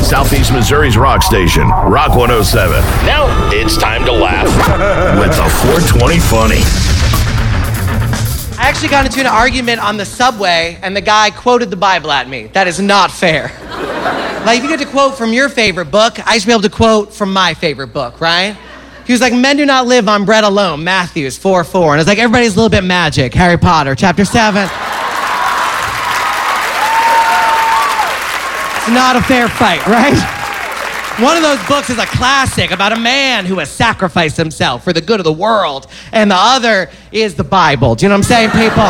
Southeast Missouri's rock station, Rock 107. Now it's time to laugh with the 420 Funny. I actually got into an argument on the subway, and the guy quoted the Bible at me. That is not fair. Like, if you get to quote from your favorite book, I should be able to quote from my favorite book, right? He was like, men do not live on bread alone, Matthew 4:4. And it's like, everybody's a little bit magic, Harry Potter, chapter 7. It's not a fair fight, right? One of those books is a classic about a man who has sacrificed himself for the good of the world, and the other is the Bible. Do you know what I'm saying, people?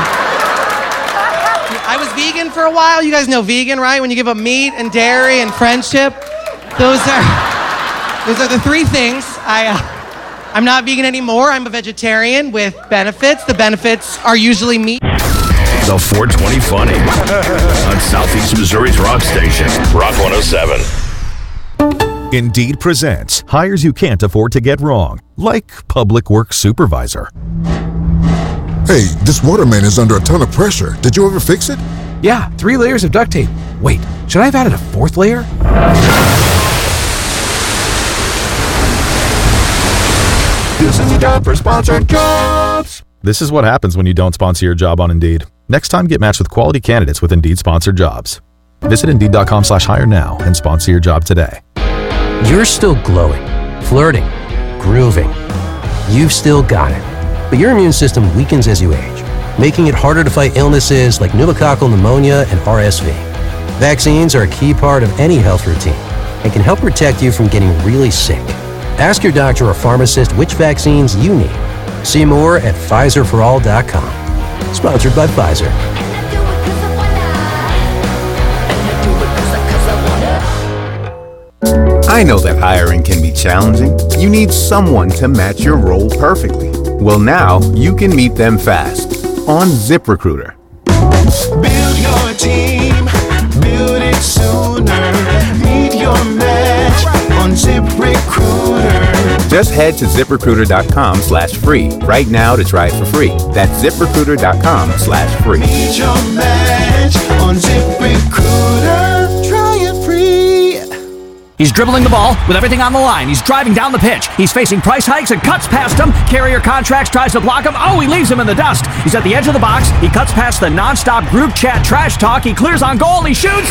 I was vegan for a while. You guys know vegan, right? When you give up meat and dairy and friendship. Those are the three things. I'm not vegan anymore. I'm a vegetarian with benefits. The benefits are usually meat. The 420 Funny on Southeast Missouri's rock station, Rock 107. Indeed presents hires you can't afford to get wrong, like public works supervisor. Hey, this water main is under a ton of pressure. Did you ever fix it? Yeah, 3 layers of duct tape. Wait, should I have added a 4th layer? This is a job for sponsored jobs. This is what happens when you don't sponsor your job on Indeed. Next time, get matched with quality candidates with Indeed sponsored jobs. Visit Indeed.com/hire now and sponsor your job today. You're still glowing, flirting, grooving. You've still got it. But your immune system weakens as you age, making it harder to fight illnesses like pneumococcal pneumonia and RSV. Vaccines are a key part of any health routine and can help protect you from getting really sick. Ask your doctor or pharmacist which vaccines you need. See more at PfizerForAll.com. Sponsored by Pfizer. I know that hiring can be challenging. You need someone to match your role perfectly. Well, now you can meet them fast on ZipRecruiter. Build your team, build it sooner. Meet your match on ZipRecruiter. Just head to ZipRecruiter.com/free right now to try it for free. That's ZipRecruiter.com/free. Meet your match on ZipRecruiter. Try it free. He's dribbling the ball with everything on the line. He's driving down the pitch. He's facing price hikes and cuts past him. Carrier Contracts tries to block him. Oh, he leaves him in the dust. He's at the edge of the box. He cuts past the nonstop group chat trash talk. He clears on goal. He shoots.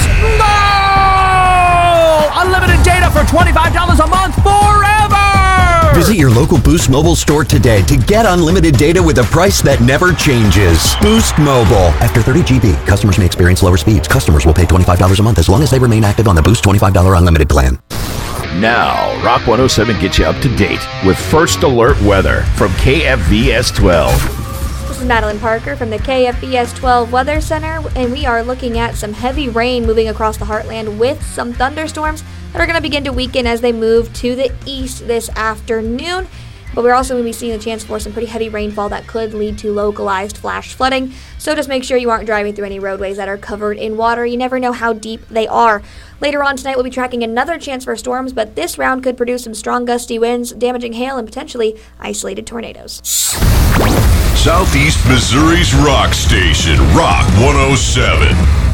Goal! Unlimited data for $25 a month forever! Visit your local Boost Mobile store today to get unlimited data with a price that never changes. Boost Mobile. After 30 GB, customers may experience lower speeds. Customers will pay $25 a month as long as they remain active on the Boost $25 unlimited plan. Now, Rock 107 gets you up to date with First Alert weather from KFVS 12. This is Madeline Parker from the KFVS 12 Weather Center, and we are looking at some heavy rain moving across the heartland with some thunderstorms that are going to begin to weaken as they move to the east this afternoon. But we're also going to be seeing a chance for some pretty heavy rainfall that could lead to localized flash flooding. So just make sure you aren't driving through any roadways that are covered in water. You never know how deep they are. Later on tonight, we'll be tracking another chance for storms, but this round could produce some strong gusty winds, damaging hail, and potentially isolated tornadoes. Southeast Missouri's rock station, Rock 107.